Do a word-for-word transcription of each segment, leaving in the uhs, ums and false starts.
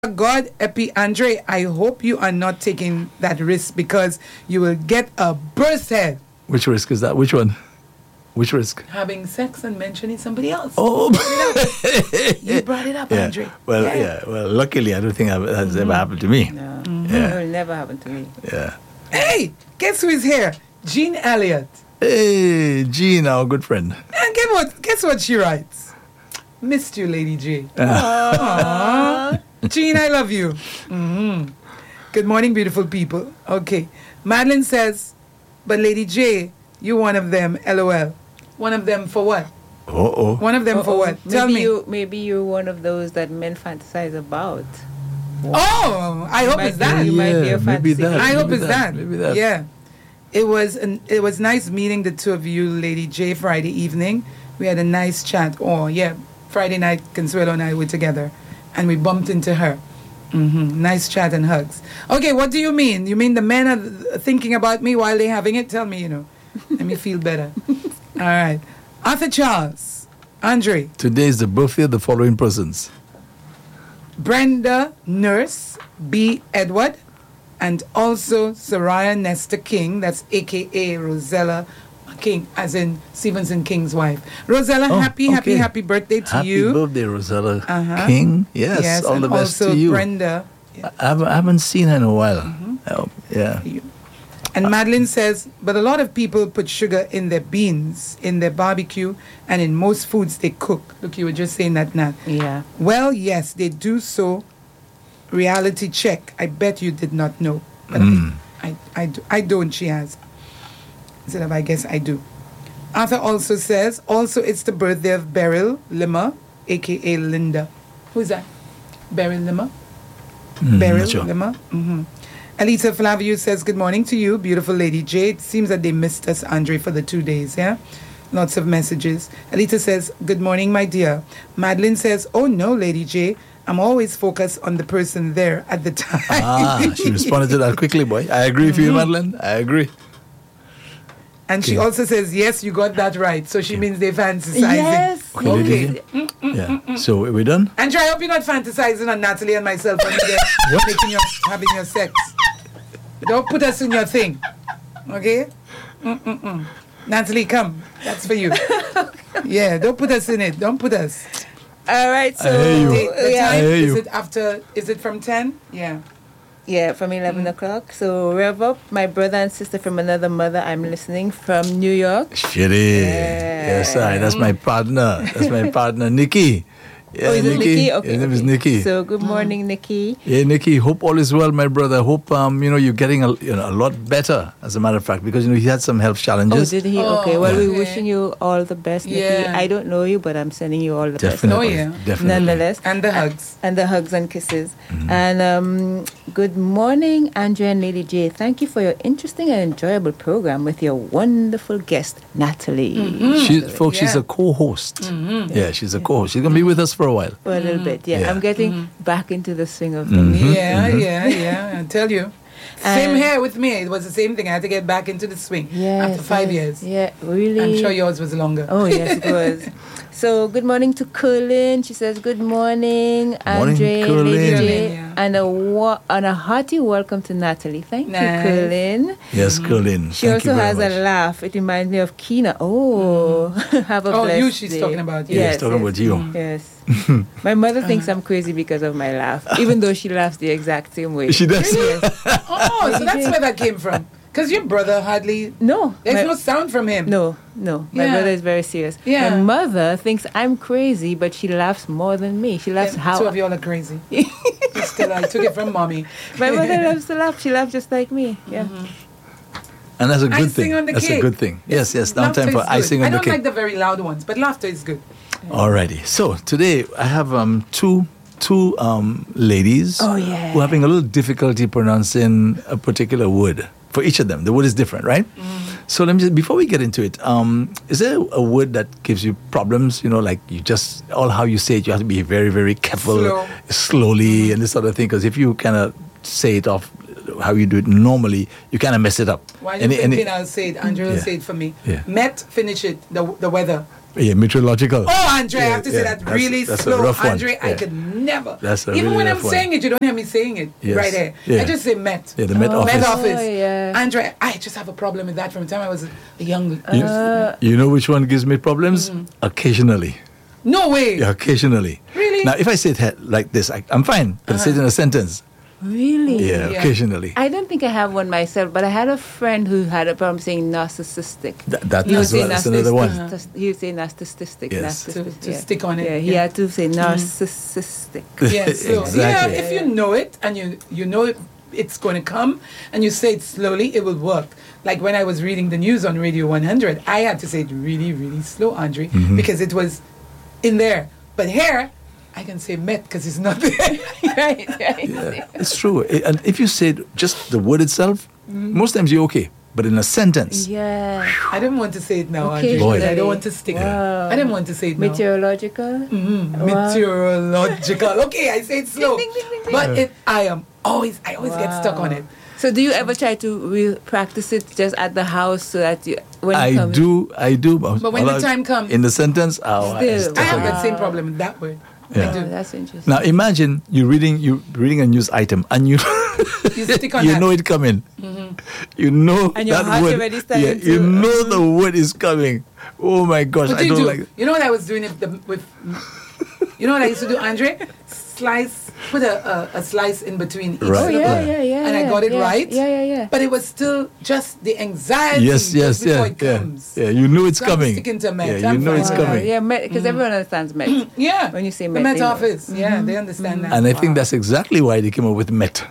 God, Epi Andre, I hope you are not taking that risk because you will get a burst head. Which risk is that? Which one? Which risk? Having sex and mentioning somebody else. Oh, you brought it up, yeah. Andre. Well, yeah. yeah. Well, luckily, I don't think that has mm-hmm. ever happened to me. No, mm-hmm. yeah. It will never happen to me. Yeah. Hey, guess who is here? Jean Elliott. Hey, Jean, our good friend. And guess what? Guess what she writes? Missed you, Lady J. Aww. Jean, I love you. Mm-hmm. Good morning, beautiful people. Okay. Madeline says, but Lady J, you one of them, LOL. One of them for what? Uh-oh. One of them Uh-oh. for what? Maybe Tell me. You, maybe you're one of those that men fantasize about. Oh, I you hope it's that. You yeah, might be a maybe fantasy. that. I hope maybe it's that. that. Maybe that. Yeah. It was an, it was nice meeting the two of you, Lady J, Friday evening. We had a nice chat. Oh, yeah. Friday night, Consuelo and I were together. And we bumped into her. Mm-hmm. Nice chat and hugs. Okay, what do you mean? You mean the men are thinking about me while they're having it? Tell me, you know. Let me feel better. All right. Arthur Charles. Andre. Today is the birthday of the following persons. Brenda Nurse. B. Edward. And also Soraya Nestor King. That's a k a. Rosella King, as in Stevenson King's wife. Rosella, Oh, happy, okay. happy, happy birthday to Happy you. Happy birthday, Rosella Uh-huh. King. Yes, yes, all and the best also to you. Brenda. I, haven't, I haven't seen her in a while. Mm-hmm. Oh, yeah. And Madeline says, but a lot of people put sugar in their beans, in their barbecue, and in most foods they cook. Look, you were just saying that, Nat. Yeah. Well, yes, they do so. Reality check. I bet you did not know. But Mm. I, I, I, do, I don't, she has. Instead of I guess I do. Arthur also says, also it's the birthday of Beryl Lima, a k a. Linda. Who's that? Beryl Lima? Mm, Beryl sure. Lima? Mm-hmm. Alita Flavio says, good morning to you, beautiful Lady J. It seems that they missed us, Andre, for the two days, yeah? Lots of messages. Alita says, good morning, my dear. Madeline says, oh no, Lady J. I'm always focused on the person there at the time. Ah, she responded to that quickly, boy. I agree with you, Madeline. I agree. And she Okay. also says, yes, you got that right. So she means they're fantasizing. Yes. Okay, Okay. Lady J? Yeah. So, are we done? Andrew, I hope you're not fantasizing on Natalie and myself when you're making your, having your sex. Don't put us in your thing. Okay? Mm-mm-mm. Natalie, come. That's for you. Yeah, don't put us in it. Don't put us. All right, so I hear you. The, the yeah, time, I hear is you. it after, is it from ten? Yeah. yeah, from eleven o'clock. So rev up, my brother and sister from another mother. I'm listening from New York. Shitty. Yeah. Yes, I. That's my partner. That's my partner, Nikki. Yeah, Oh, is it Nikki? Okay. His name is okay. Nikki. So good morning, Nikki. Yeah, Nikki, hope all is well, my brother. Hope um, you know, you're getting a, you know, a lot better, as a matter of fact, because you know he had some health Oh, challenges. did he? Oh, okay. Well, yeah. we're wishing you all the best, Nikki. Yeah. I don't know you, but I'm sending you all the Definitely. Oh, yeah. best. Definitely. Nonetheless. And the hugs. And the hugs and kisses. And um, good morning, Andrea and Lady J. Thank you for your interesting and enjoyable program with your wonderful guest, Natalie. She, folks, she's Yeah. a co-host. Yeah, she's a co-host. She's gonna be with us for a while. For a little bit, yeah. Yeah. I'm getting back into the swing of things. Yeah, yeah, yeah. I tell you. Same And- here with me. It was the same thing. I had to get back into the swing Yes, after five yes. years. Yeah, really. I'm sure yours was longer. Oh, yes, it was. So, good morning to Colin. She says, good morning, Morning, Andre, Colin. Lady J, Colin, yeah. and, a wa- and a hearty welcome to Natalie. Thank Nice. you, Colin. Yes, Colin. She Thank you also very has much. a laugh. It reminds me of Kina. Oh, have a Oh, blessed you she's day. talking about, Yeah, Yes, he's talking yes. about you. Yes. My mother thinks I'm crazy because of my laugh, even though she laughs the exact same way. She does. Oh, so that's where that came from. Because your brother hardly, No. there's my- no sound from him. No, no. My Yeah. brother is very serious. Yeah. My mother thinks I'm crazy, but she laughs more than me. She laughs Then how two of y'all are crazy. But still, I took it from mommy. my mother loves to laugh. She laughs just like me. Yeah. And that's a good Icing thing. on the That's cake. a good thing. Yes, yes. Now Laughter time for is good. icing I on the don't cake. like the very loud ones, but laughter is good. Alrighty. So today I have um two two um ladies Oh, yeah. who are having a little difficulty pronouncing a particular word. For each of them, the word is different, right? So let me just, before we get into it, um, is there a word that gives you problems? You know, like you just all how you say it, you have to be very, very careful, Slow. slowly, and this sort of thing. Because if you kind of say it off how you do it normally, you kind of mess it up. While you're Any- any- thinking, I'll say it. Andrew will Yeah. say it for me. Yeah. Met, finish it. The the weather. Yeah, meteorological. Oh, Andre, Yeah, I have to say yeah, that that's- really that's a slow. rough one. Andre, I Yeah. could never. That's a Even really when I'm rough one. saying it, you don't hear me saying it Yes. right here. Yeah. I just say Met. Yeah, the Met Oh, Office. Met Office. yeah. Andre, I just have a problem with that from the time I was a young. You, Uh, you know which one gives me problems? Occasionally. no way. Yeah, occasionally. Really? Now, if I say it he- like this, I, I'm fine. But say it in a sentence. Really? Yeah, Yeah. occasionally. I don't think I have one myself, but I had a friend who had a problem saying narcissistic. Th- that He would as say well. That's another one. narcissistic. He would say narcissistic. Yes. To- narcissistic, to yeah. stick on it, Yeah, he yeah. had to say narcissistic. Yeah, so Exactly. yeah, if you know it and you you know it, it's going to come and you say it slowly, it will work. Like when I was reading the news on Radio one hundred, I had to say it really, really slow, Andre, Mm-hmm. because it was in there. But here, I can say Met because it's not there. right, right. Yeah, it's true. I- And if you say just the word itself, most times you're okay. But in a sentence, Yeah. I didn't want to say it now, Andre. Occasionally. because I don't want to stick it. Wow. I didn't want to say it now. Meteorological. Mm, Wow. meteorological. Okay, I say it slow. Ding, ding, ding, ding, But it, I am always, I always get stuck on Wow. it. So do you ever try to re- practice it just at the house so that you when it I comes, do, I do. But when the time comes- in the sentence, oh, I Still. stuck I have on it. that same problem with that word. Yeah. I Oh, do. that's interesting. Now imagine you reading you reading a news item and you You stick on you that. know it coming. You know And your that heart word. already starting Yeah, to- you know the word is coming. Oh my gosh, What I do you don't do? like it. You know what I was doing it the, with? You know what I used to do, Andre? Slice, put a, a, a slice in between each Right. Oh syllable. yeah, yeah, yeah. And I yeah, got it yeah, right. Yeah, yeah, yeah. But it was still just the anxiety Yes, just yes, before yeah, it yeah, comes. yeah. You know it's So I'm coming. sticking to Met. Yeah, you I'm know fine it's with Wow, coming. yeah, because everyone understands Met. Yeah. When you say the Met, Met they know. Office. Yeah, they understand that. And I think that's exactly why they came up with Met.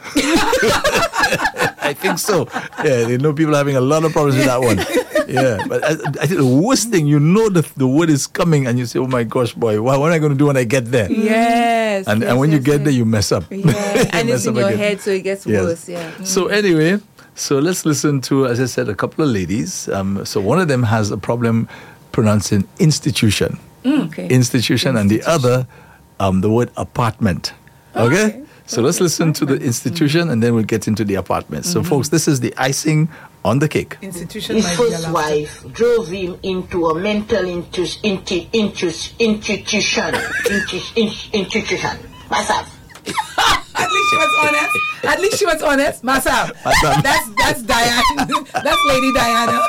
I think so. Yeah, they know people are having a lot of problems with that one. Yeah, but I, I think the worst thing, you know that the word is coming and you say, oh my gosh, boy, what, what am I going to do when I get there? Yes. And, yes, and when you yes, get yes. there, you mess up. Yeah, You and it's mess in up your again. head, so it gets Yes. worse. Yeah. So anyway, so let's listen to, as I said, a couple of ladies. Um, so one of them has a problem pronouncing institution, Okay. institution, and the other, um, the word apartment. Okay. Okay. So let's listen to the institution, and then we'll get into the apartment. So, folks, this is the icing on the cake. Institution His might be first allowed. wife drove him into a mental intu- intu- intu- institution. Intu- in- institution. Myself. At least she was honest. At least she was honest. Massa. Massa. That's that's Diane. That's Lady Diana.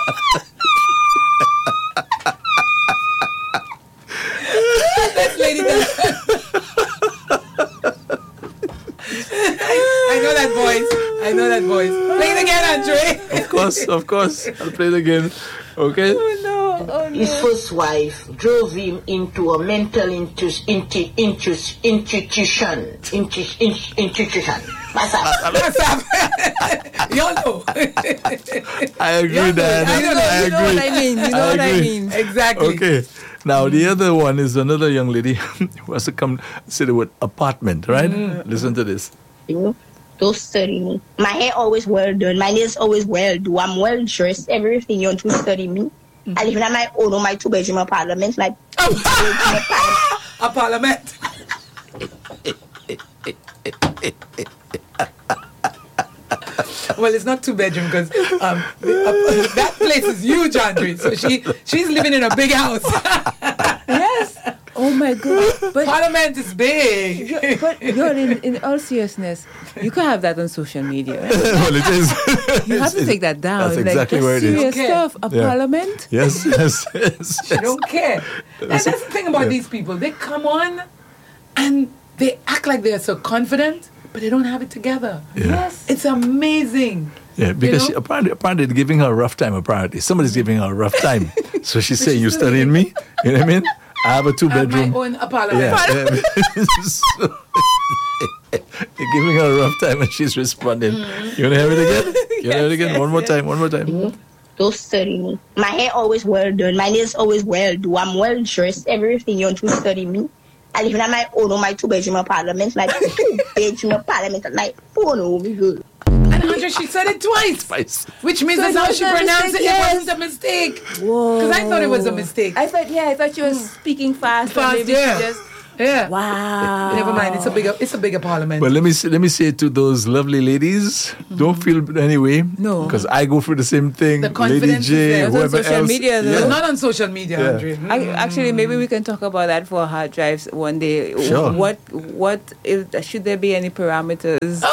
That's Lady Diana. I, I know that voice. I know that voice. Play it again, Andre. Of course, of course. I'll play it again. Okay. Oh no! Oh His no! first wife drove him into a mental intu- intu- intu- institution. Intu- in- institution. Myself. Massa. Y'all know. I agree, Yeah, Diana. I You know, know, I you know what agree. I mean. You know I what I agree. mean. Exactly. Okay. Now the other one is another young lady who has to come say the word apartment, right? Listen to this. You know, don't study me. My hair always well done. My nails always well do. I'm well dressed. Everything you want to study me. I live in my own, on my two bedroom apartment, like two bedroom apartment. A parliament. Well, it's not two bedroom because um, the- uh, that place is huge, Andre. So she she's living in a big house. Yes. Oh my God! But Parliament is big. but girl, in, in all seriousness, you can have that on social media. Well, it is. You have to take that down. That's like, exactly that's where it is. serious Okay. stuff. A Yeah. parliament. Yes, yes, yes. They don't care. And that's the thing about these people. They come on and they act like they're so confident, but they don't have it together. Yes. It's amazing. Yeah, because know? she, apparently, apparently they're giving her a rough time. Apparently, somebody's giving her a rough time. So she's saying, "You she's studying me? You know what I mean? I have a two I have bedroom." my own a parliament. Yeah, yeah. So, they're giving her a rough time, and she's responding. You want to hear it again? You want to hear it again? One more time. One more time. Don't study me. My hair always well done. My nails always well do. I'm well dressed. Everything you want to study me. I live in my own, on my two bedroom apartment, like two bedroom apartment, like oh no, me good. And Andre, she said it twice. Spice. Which means So that's it how was she not a pronounced mistake, it. yes. It wasn't a mistake. Whoa. Because I thought it was a mistake. I thought, yeah, I thought you were speaking fast. Fast, and maybe yeah. she just Yeah. Wow. Never mind. It's a bigger. It's a bigger parliament. But let me say, let me say to those lovely ladies, don't feel anyway. No. Because I go through the same thing. The Lady confidence J, is there. It's on whoever social else. media, though. It's Yeah. not on social media, Yeah. Andre. I, actually, maybe we can talk about that for hard drives one day. Sure. What what if should there be any parameters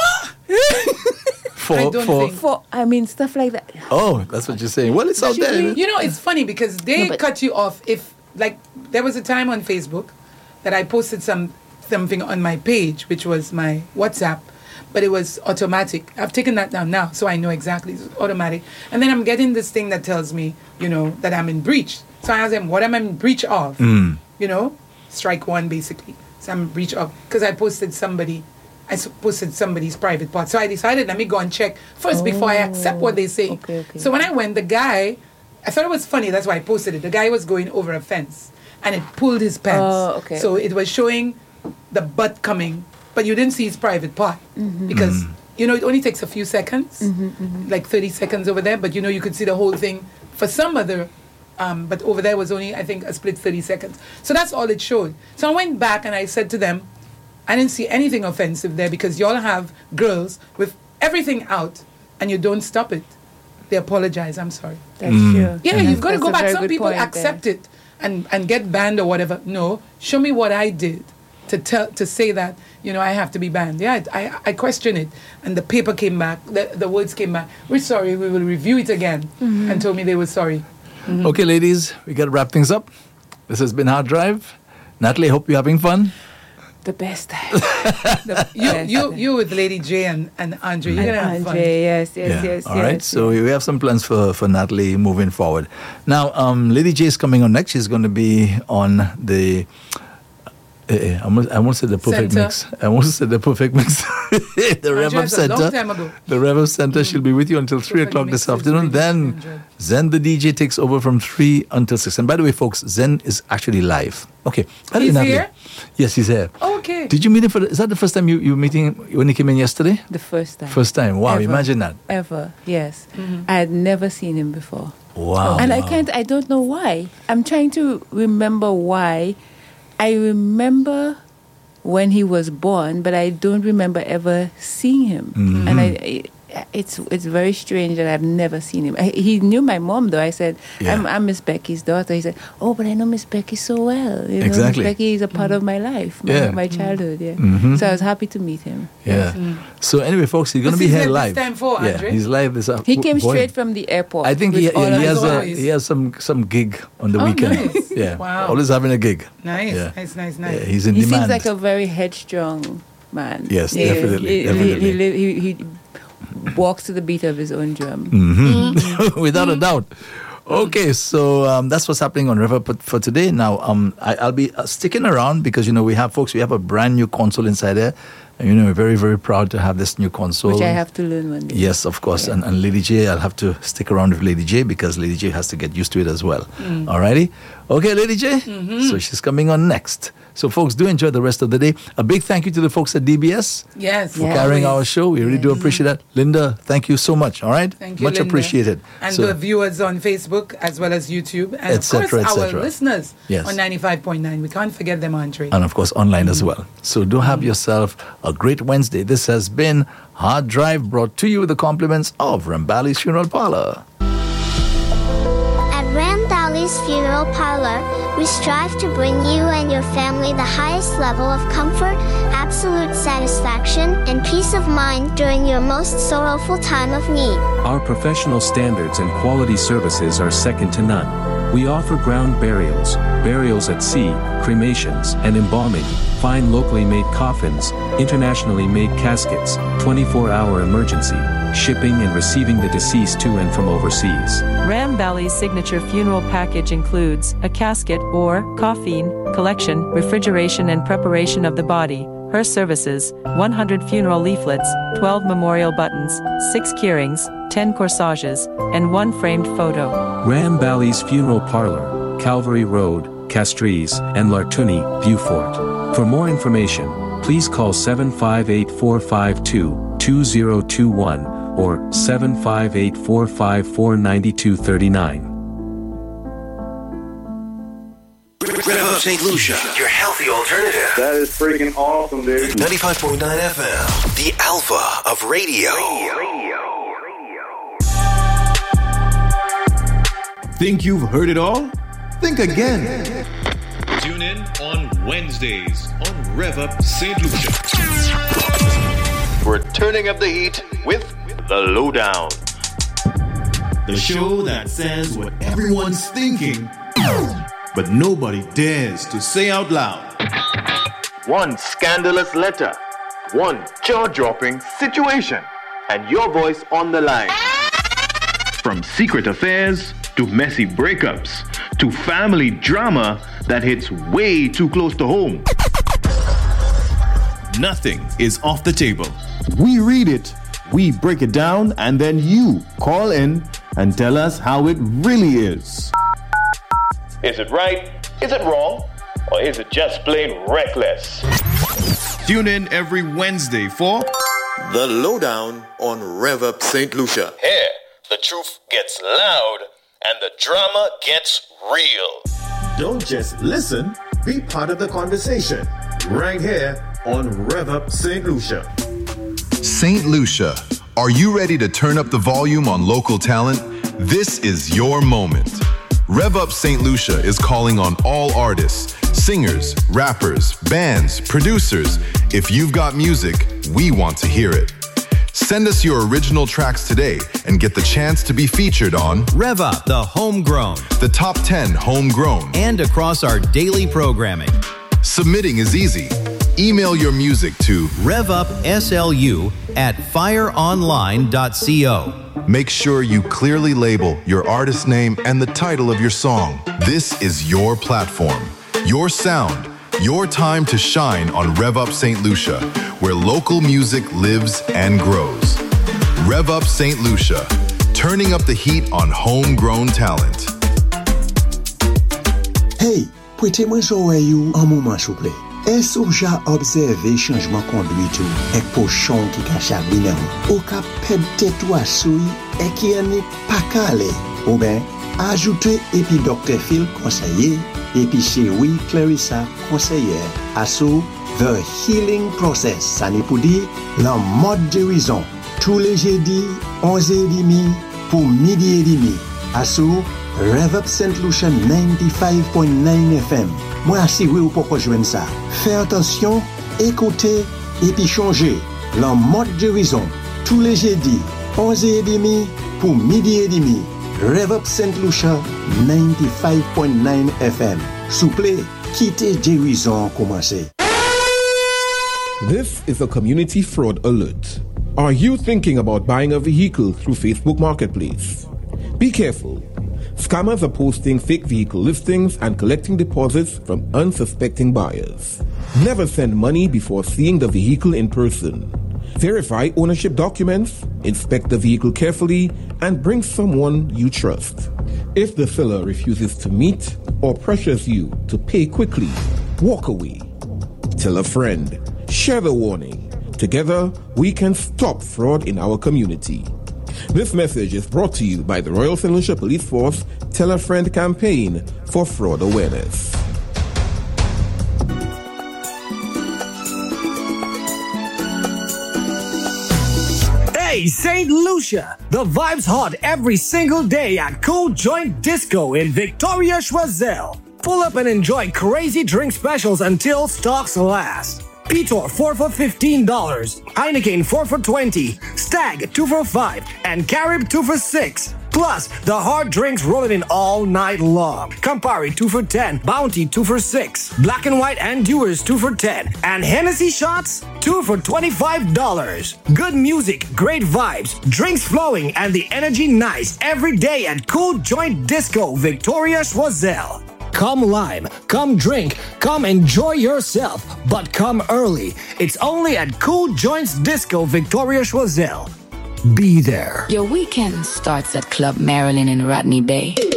For, I don't for, think- for? I mean, stuff like that. oh, that's what you're saying. Well, it's out Should there. we- You know, it's funny because they No, but- cut you off if, like, there was a time on Facebook that I posted some something on my page, which was my WhatsApp, but it was automatic. I've taken that down now, so I know exactly it's automatic. And then I'm getting this thing that tells me, you know, that I'm in breach. So I ask them, what am I in breach of? Mm. You know, strike one basically. So I'm in breach of because I posted somebody. I s- posted somebody's private part. So I decided, let me go and check first before I accept what they say. Okay, okay. So when I went, the guy, I thought it was funny. That's why I posted it. The guy was going over a fence, and it pulled his pants. Oh, okay. So it was showing the butt coming, but you didn't see his private part because you know it only takes a few seconds, like thirty seconds over there. But you know you could see the whole thing for some other. Um, but over there was only I think a split thirty seconds. So that's all it showed. So I went back and I said to them, I didn't see anything offensive there because y'all have girls with everything out and you don't stop it. They apologize. I'm sorry. That's true. Yeah, you've got to That's go a back. very Some good people point accept there. it and, and get banned or whatever. No, show me what I did to tell to say that you know I have to be banned. Yeah, I I, I question it, and the paper came back. The the words came back. We're sorry. We will review it again, and told me they were sorry. Okay, ladies, we got to wrap things up. This has been Hard Drive. Natalie, hope you're having fun. The best. You you you with Lady J and, and Andre. You're And gonna have fun. Andre, yes, yes, Yeah. yes, All yes. right. So yes. we have some plans for, for Natalie moving forward. Now, um, Lady J is coming on next. She's going to be on the. Uh, I almost, I almost said the perfect Center. mix. I almost said the perfect mix. the Rev Up Andrea, it's a long Center. time ago. The Rev Up Center. She'll be with you until three Perfect o'clock mix this is afternoon. really Then Andrea. Zen the D J takes over from three until six. And by the way, folks, Zen is actually live. Okay. Hello, He's Natalie. here? Yes, he's here. Oh, okay. Did you meet him for? The, is that the first time you you were meeting him when he came in yesterday? The first time. First time. Wow. Ever. Imagine that. Ever, yes. I had never seen him before. Wow. and I wow. can't, I don't know why. I'm trying to remember why. I remember when he was born, but I don't remember ever seeing him. Mm-hmm. And I, it, it's it's very strange that I've never seen him. I, he knew my mom, though. I said, Yeah. I'm, I'm Miss Becky's daughter. He said, oh, but I know Miss Becky so well. You know, Exactly. Miss Becky is a part of my life, my, Yeah. my childhood. Yeah. Mhm. So I was happy to meet him. Yeah. So anyway, folks, he's going to What's be he here here live. this time for, yeah, Andre? he's live this afternoon. He came straight from the airport. I think he, with all yeah, of he his has a boys. he has some some gig on the Oh, weekend. nice. Yeah, Wow. always having a gig. Nice, Yeah. nice, nice, nice. Yeah, he's in He demand. seems like a very headstrong man. Yes, Yeah, definitely, He, definitely. He, he, he, he walks to the beat of his own drum. Mhm. Without a doubt. Okay, so um, that's what's happening on River Put for today. Now, um, I, I'll be uh, sticking around because you know we have folks. We have a brand new console inside there, and you know we're very very proud to have this new console. Which I have to learn one day. Yes, of course. And, and Lady J, I'll have to stick around with Lady J because Lady J has to get used to it as well. Alrighty? Okay, Lady J. So she's coming on next. So, folks, do enjoy the rest of the day. A big thank you to the folks at D B S Yes. for Yeah. carrying our always. show. We really do appreciate that. Linda, thank you so much. All right? Thank you, Much Linda. appreciated. And So- the viewers on Facebook as well as YouTube. And Et of cetera, course, et our cetera. listeners Yes. on ninety-five point nine. We can't forget them, Andre. and of course online as well. So do have yourself a great Wednesday. This has been Hard Drive, brought to you with the compliments of Rambali's Funeral Parlor. At Randalli's Funeral Parlor, we strive to bring you and your family the highest level of comfort, absolute satisfaction, and peace of mind during your most sorrowful time of need. Our professional standards and quality services are second to none. We offer ground burials, burials at sea, cremations, and embalming, fine locally made coffins, internationally made caskets, twenty-four hour emergency, shipping and receiving the deceased to and from overseas. Ram Valley's signature funeral package includes a casket or coffin collection, refrigeration and preparation of the body, hearse services, one hundred funeral leaflets, twelve memorial buttons, six keyrings, ten corsages, and one framed photo. Ram Valley's Funeral Parlor, Calvary Road, Castries, and Lartuni, Beaufort. For more information, please call seven five eight, four five two, two zero two one or seven five eight, four five four, nine two three nine. Red Hot Saint Lucia, your healthy alternative. That is freaking awesome, dude. ninety-five point nine F M, the alpha of radio. radio. Think you've heard it all? Think again. Tune in on Wednesdays on Rev Up Saint Lucia. We're turning up the heat with The Lowdown. The show that says what everyone's thinking, but nobody dares to say out loud. One scandalous letter, one jaw-dropping situation, and your voice on the line. From secret affairs to messy breakups to family drama that hits way too close to home. Nothing is off the table. We read it, we break it down, and then you call in and tell us how it really is. Is it right? Is it wrong? Or is it just plain reckless? Tune in every Wednesday for The Lowdown on Rev Up Saint Lucia. Here, the truth gets loud and the drama gets real. Don't just listen, be part of the conversation. Right here on Rev Up Saint Lucia. Saint Lucia, are you ready to turn up the volume on local talent? This is your moment. Rev Up Saint Lucia is calling on all artists, singers, rappers, bands, producers. If you've got music, we want to hear it. Send us your original tracks today and get the chance to be featured on Rev Up, the Homegrown, the top ten Homegrown, and across our daily programming. Submitting is easy. Email your music to revupslu at fireonline dot co. Make sure you clearly label your artist name and the title of your song. This is your platform, your sound, your time to shine on Rev Up Saint Lucia, where local music lives and grows. Rev Up Saint Lucia, turning up the heat on homegrown talent. Hey, prêtez-moi joyeux un moment, s'il vous plaît. Est-ce que j'ai observé changement conduite et pochon qui cache à binaire? Ou ka pète tout à souille et qui n'est pas calé? Ou bien, ajouter et puis docteur Phil conseiller et puis chez oui Clarissa conseillère à sous The Healing Process. Ça n'est pour dire la mode guérison. Tous les jeudis, onze heures trente pour midi et demi. À sous Rev Up Saint Lucia ninety-five point nine F M. Moi, assuré ou pourquoi je ça. Fais attention, écoutez et puis changez. La mode guérison. Tous les jeudis, onze heures trente pour midi et demi. Rev Up Saint Lucia ninety-five point nine F M. Souple, quittez guérison commencer. This is a community fraud alert. Are you thinking about buying a vehicle through Facebook Marketplace? Be careful. Scammers are posting fake vehicle listings and collecting deposits from unsuspecting buyers. Never send money before seeing the vehicle in person. Verify ownership documents, inspect the vehicle carefully, and bring someone you trust. If the seller refuses to meet or pressures you to pay quickly, walk away. Tell a friend. Share the warning. Together, we can stop fraud in our community. This message is brought to you by the Royal Saint Lucia Police Force Tell a Friend campaign for fraud awareness. Hey, Saint Lucia! The vibe's hot every single day at Cool Joint Disco in Victoria, Choiseul. Pull up and enjoy crazy drink specials until stocks last. Petor four for fifteen dollars, Heineken four for twenty, Stag two for five, and Carib two for six. Plus, the hard drinks rolling in all night long. Campari two for ten, Bounty two for six, Black and White and Dewars two for ten, and Hennessy shots two for twenty-five dollars. Good music, great vibes, drinks flowing, and the energy nice every day at Cool Joint Disco, Victoria, Choiseul. Come live, come drink, come enjoy yourself, but come early. It's only at Cool Joints Disco, Victoria, Choiseul. Be there. Your weekend starts at Club Marilyn in Rodney Bay.